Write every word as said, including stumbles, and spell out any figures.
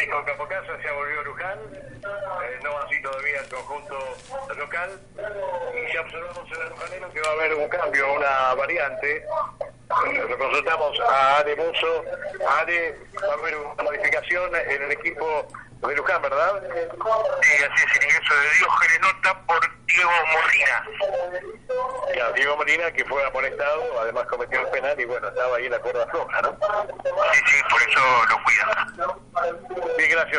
técnico de Capocasa, se volvió Luján, eh, no así todavía el conjunto local, y ya observamos en el lujanero que va a haber un cambio, una variante. Lo consultamos a Ale Muso. Ale, va a haber una modificación en el equipo de Luján, ¿verdad? Sí, así es, el ingreso de Diógenes Nota por Diego Molina. Ya, Diego Molina, que fue amonestado, además cometió el penal y bueno, estaba ahí en la cuerda floja, ¿no? Sí, sí, por eso lo cuidan. Bien, gracias.